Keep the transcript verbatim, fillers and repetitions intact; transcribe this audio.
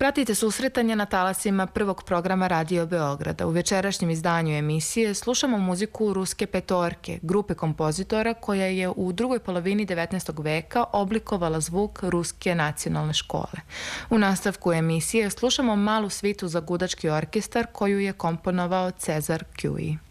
Pratite susretanje na talasima prvog programa Radio Beograda. U večerašnjem izdanju emisije slušamo muziku Ruske petorke, grupe kompozitora koja je u drugoj polovini devetnaestog veka oblikovala zvuk Ruske nacionalne škole. U nastavku emisije slušamo malu svitu za gudački orkestar koju je komponovao Cezar Cui.